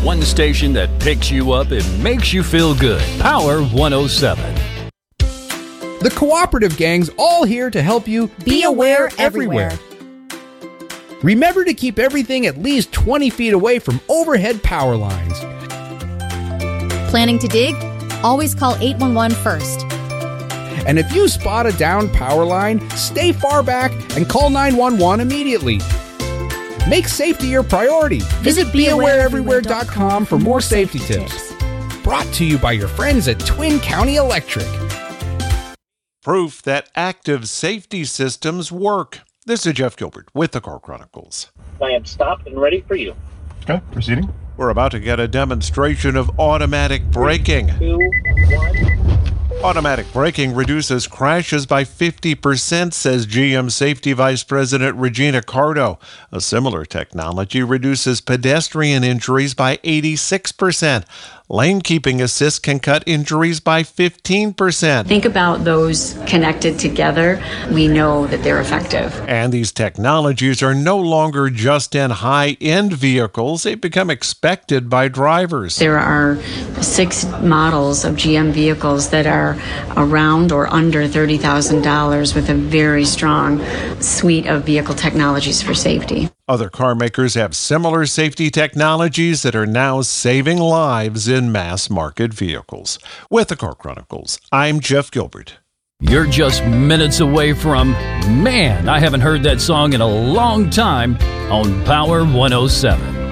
One station that picks you up and makes you feel good. Power 107. The Cooperative Gang's all here to help you be aware everywhere. Remember to keep everything at least 20 feet away from overhead power lines. Planning to dig? Always call 811 first. And if you spot a downed power line, stay far back and call 911 immediately. Make safety your priority. Visit BeAwareEverywhere.com for more safety tips. Brought to you by your friends at Twin County Electric. Proof that active safety systems work. This is Jeff Gilbert with the Car Chronicles. I am stopped and ready for you. Okay, proceeding. We're about to get a demonstration of automatic braking. 3, 2, 1. Automatic braking reduces crashes by 50%, says GM Safety Vice President Regina Cardo. A similar technology reduces pedestrian injuries by 86%. Lane keeping assist can cut injuries by 15%. Think about those connected together. We know that they're effective. And these technologies are no longer just in high-end vehicles. They become expected by drivers. There are 6 models of GM vehicles that are around or under $30,000 with a very strong suite of vehicle technologies for safety. Other car makers have similar safety technologies that are now saving lives in mass market vehicles. With the Car Chronicles, I'm Jeff Gilbert. You're just minutes away from, man, I haven't heard that song in a long time on Power 107.